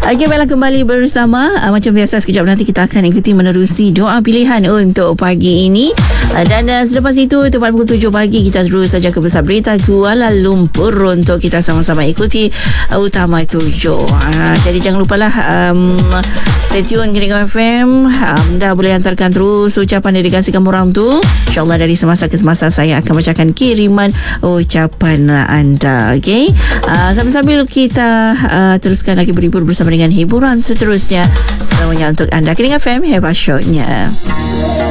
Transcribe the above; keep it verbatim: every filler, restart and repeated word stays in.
Okey, baiklah, kembali bersama. uh, Macam biasa, sekejap nanti kita akan ikuti menerusi doa pilihan untuk pagi ini. uh, Dan uh, selepas itu, tepat pukul tujuh pagi, kita terus saja ke Besar Berita Kuala Lumpur untuk kita sama-sama ikuti uh, Utama Tujuh. uh, Jadi jangan lupalah um, stay tune Gegar F M. um, Dah boleh hantarkan terus ucapan dedikasi kamu orang tu. InsyaAllah dari semasa ke semasa saya akan bacakan kiriman ucapan anda. Okey, uh, sambil-sambil kita uh, teruskan lagi berhibur bersama dengan hiburan seterusnya. Semuanya untuk anda. Gegar F M, hebat shownya.